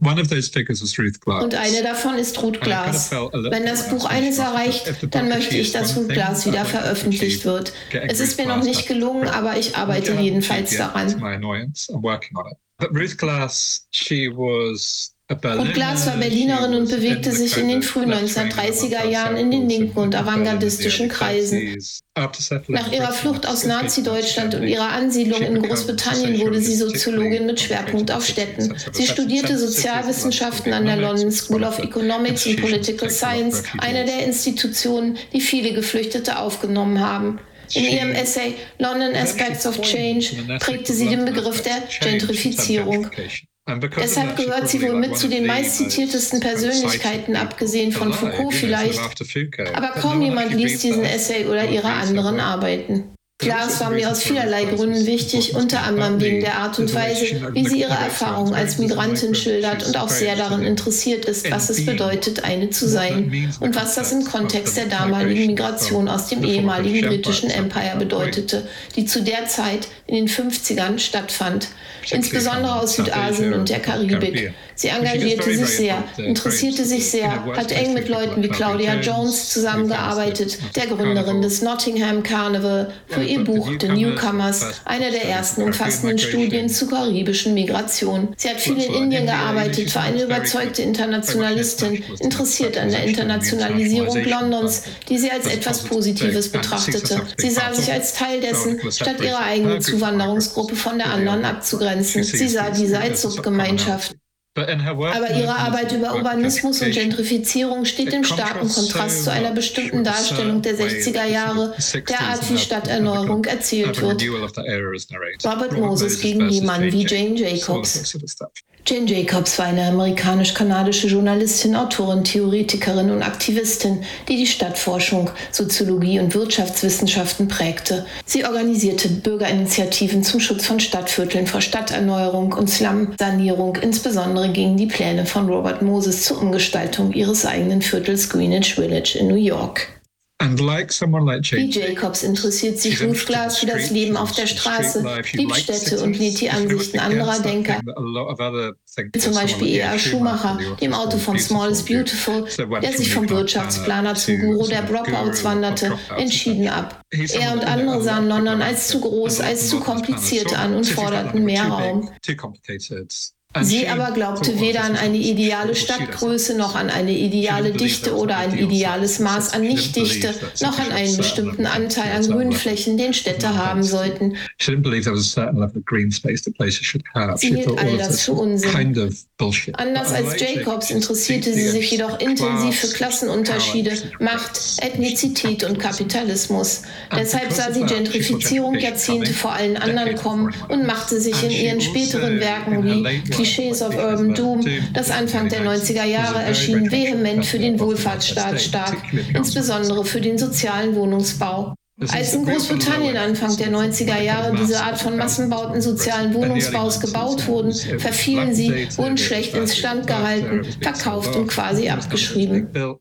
Und eine davon ist Ruth Glass. Wenn das Buch eines erreicht, dann möchte ich, dass Ruth Glass wieder veröffentlicht wird. Es ist mir noch nicht gelungen, aber ich arbeite jedenfalls daran. Ruth Glass war Berlinerin und bewegte sich in den frühen 1930er Jahren in den linken und avantgardistischen Kreisen. Nach ihrer Flucht aus Nazi-Deutschland und ihrer Ansiedlung in Großbritannien wurde sie Soziologin mit Schwerpunkt auf Städten. Sie studierte Sozialwissenschaften an der London School of Economics und Political Science, einer der Institutionen, die viele Geflüchtete aufgenommen haben. In ihrem Essay London Aspects of Change prägte sie den Begriff der Gentrifizierung. Deshalb gehört sie wohl mit zu den meistzitiertesten Persönlichkeiten, abgesehen von Foucault vielleicht, aber kaum jemand liest diesen Essay oder ihre anderen Arbeiten. Glass war mir aus vielerlei Gründen wichtig, unter anderem wegen der Art und Weise, wie sie ihre Erfahrungen als Migrantin schildert und auch sehr daran interessiert ist, was es bedeutet, eine zu sein und was das im Kontext der damaligen Migration aus dem ehemaligen britischen Empire bedeutete, die zu der Zeit in den 50ern stattfand, insbesondere aus Südasien und der Karibik. Sie engagierte sich sehr, interessierte sich sehr, hat eng mit Leuten wie Claudia Jones zusammengearbeitet, der Gründerin des Nottingham Carnival, für ihr Buch The Newcomers, einer der ersten umfassenden Studien zu karibischen Migration. Sie hat viel in Indien gearbeitet, war eine überzeugte Internationalistin, interessiert an der Internationalisierung Londons, die sie als etwas Positives betrachtete. Sie sah sich als Teil dessen, statt ihre eigene Zuwanderungsgruppe von der anderen abzugrenzen. Sie sah diese als Subgemeinschaft. Aber ihre Arbeit über Urbanismus und Gentrifizierung steht im starken Kontrast zu einer bestimmten Darstellung der 60er Jahre, der Art, wie Stadterneuerung erzählt wird. Robert Moses gegen jemanden wie Jane Jacobs. Jane Jacobs war eine amerikanisch-kanadische Journalistin, Autorin, Theoretikerin und Aktivistin, die die Stadtforschung, Soziologie und Wirtschaftswissenschaften prägte. Sie organisierte Bürgerinitiativen zum Schutz von Stadtvierteln vor Stadterneuerung und Slum-Sanierung, insbesondere gegen die Pläne von Robert Moses zur Umgestaltung ihres eigenen Viertels Greenwich Village in New York. Wie Jacobs interessiert sich Ruth Glass für das Leben auf der Straße, liebt Städte und lädt die Ansichten anderer Denker, wie zum Beispiel E.A. Schumacher, dem Autor von Small is Beautiful, der sich vom Wirtschaftsplaner zum Guru der Dropouts wanderte, entschieden ab. Er und andere sahen London als zu groß, als zu kompliziert an und forderten mehr Raum. Sie aber glaubte weder an eine ideale Stadtgröße, noch an eine ideale Dichte oder ein ideales Maß an Nichtdichte, noch an einen bestimmten Anteil an Grünflächen, den Städte haben sollten. Sie hielt all das für Unsinn. Anders als Jacobs interessierte sie sich jedoch intensiv für Klassenunterschiede, Macht, Ethnizität und Kapitalismus. Deshalb sah sie Gentrifizierung Jahrzehnte vor allen anderen kommen und machte sich in ihren späteren Werken wie Clichés of Urban Doom, das Anfang der 90er Jahre erschien, vehement für den Wohlfahrtsstaat stark, insbesondere für den sozialen Wohnungsbau. Als in Großbritannien Anfang der 90er Jahre diese Art von Massenbauten sozialen Wohnungsbaus gebaut wurden, verfielen sie, wurden schlecht instand gehalten, verkauft und quasi abgeschrieben.